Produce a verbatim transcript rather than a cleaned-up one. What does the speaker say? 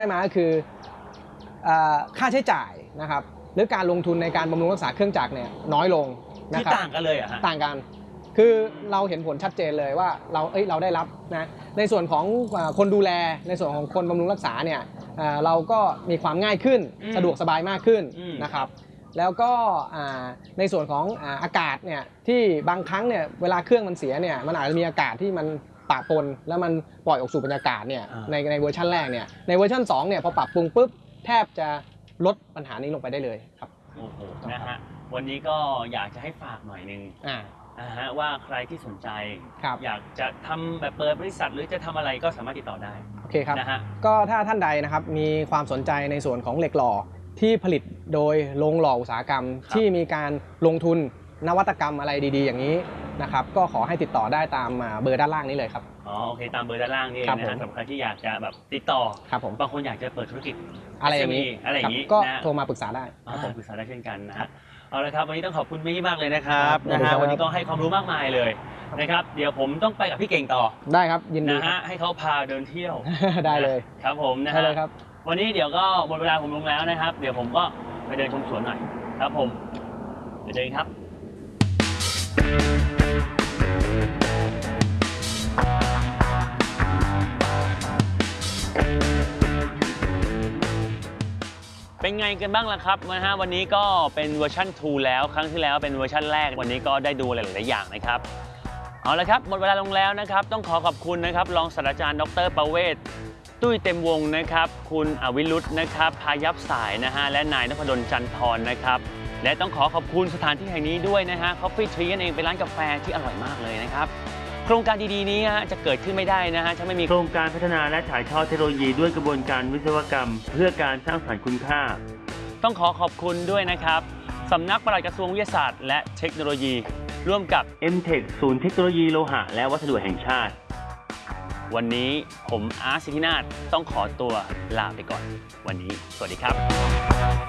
ได้มาก็คือค่าใช้จ่ายนะครับหรือการลงทุนในการบำรุงรักษาเครื่องจักรเนี่ยน้อยลงนะครับต่างกันเลยอ่ะต่างกันคือเราเห็นผลชัดเจนเลยว่าเราเอ้ยเราได้รับนะในส่วนของคนดูแลในส่วนของคนบำรุงรักษาเนี่ยเราก็มีความง่ายขึ้นสะดวกสบายมากขึ้นนะครับแล้วก็ในส่วนของอากาศเนี่ยที่บางครั้งเนี่ยเวลาเครื่องมันเสียเนี่ยมันอาจจะมีอากาศที่มันปะปนแล้วมันปล่อยออกสู่บรรยากาศเนี่ยในในเวอร์ชันแรกเนี่ยในเวอร์ชันสองเนี่ยพอปรับปรุงปุ๊บแทบจะลดปัญหานี้ลงไปได้เลยครับโอ้โหนะฮะวันนี้ก็อยากจะให้ฝากหน่อยนึงอ่าฮะว่าใครที่สนใจอยากจะทำแบบเปิดบริษัทหรือจะทำอะไรก็สามารถติดต่อได้โอเคครับนะฮะก็ถ้าท่านใดนะครับมีความสนใจในส่วนของเหล็กหล่อที่ผลิตโดยโรงหล่ออุตสาหกรรมที่มีการลงทุนนวัตกรรมอะไรดีๆอย่างนี้นะครับก็ขอให้ติดต่อได้ตามเบอร์ด้านล่างนี้เลยครับอ๋อโอเคตามเบอร์ด้านล่างนี่นะฮะสำหรับใครที่อยากจะแบบติดต่อครับผมบางคนอยากจะเปิดธุรกิจอะไรอย่างนี้อะไรอย่างนี้ก็โทรมาปรึกษาได้ปรึกษาได้เช่นกันนะฮะเอาละครับวันนี้ต้องขอบคุณมี่มากเลยนะครับนะฮะวันนี้ก็ให้ความรู้มากมายเลยนะครับเดี๋ยวผมต้องไปกับพี่เก่งต่อได้ครับยินดีนะฮะให้เขาพาเดินเที่ยวได้เลยครับผมนะฮะวันนี้เดี๋ยวก็หมดเวลาผมลงแล้วนะครับเดี๋ยวผมก็ไปเดินชมสวนหน่อยครับผมเดี๋ยวเจอกันครับเป็นไงกันบ้างล่ะครับนะฮะวันนี้ก็เป็นเวอร์ชันสองแล้วครั้งที่แล้วเป็นเวอร์ชันแรกวันนี้ก็ได้ดูหลายๆอย่างนะครับเอาละครับหมดเวลาลงแล้วนะครับต้องขอขอบคุณนะครับรองศาสตราจารย์ดร.ประเวศตุ้ยเต็มวงนะครับคุณอวิรุธนะครับพายัพสายนะฮะและนายนพดลจันทรนะครับและต้องขอขอบคุณสถานที่แห่งนี้ด้วยนะฮะ Coffee Tree นั่นเองเป็นร้านกาแฟที่อร่อยมากเลยนะครับโครงการดีๆนี้จะเกิดขึ้นไม่ได้นะฮะถ้าไม่มีโครงการพัฒนาและถ่ายทอดเทคโนโลยีด้วยกระบวนการวิศวกรรมเพื่อการสร้างสรรค์คุณค่าต้องขอขอบคุณด้วยนะครับสำนักปลัดกระทรวงวิทยาศาสตร์และเทคโนโลยีร่วมกับ เอ็ม เทค ศูนย์เทคโนโลยีโลหะและวัสดุแห่งชาติวันนี้ผมอาร์ต สิทธินาถต้องขอตัวลาไปก่อนวันนี้สวัสดีครับ